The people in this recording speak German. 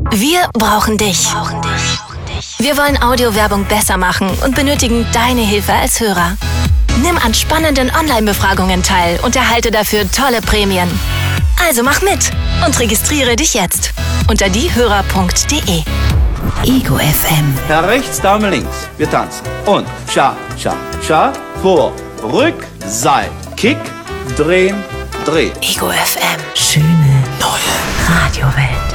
Wir brauchen dich. Wir wollen Audiowerbung besser machen und benötigen deine Hilfe als Hörer. Nimm an spannenden Online-Befragungen teil und erhalte dafür tolle Prämien. Also mach mit und registriere dich jetzt unter diehörer.de. Ego FM. Herr rechts, Dame links. Wir tanzen. Und Scha, Scha, Scha. Vor, Rück, Seil. Kick, drehen, drehen. Ego FM. Schöne neue Radiowelt.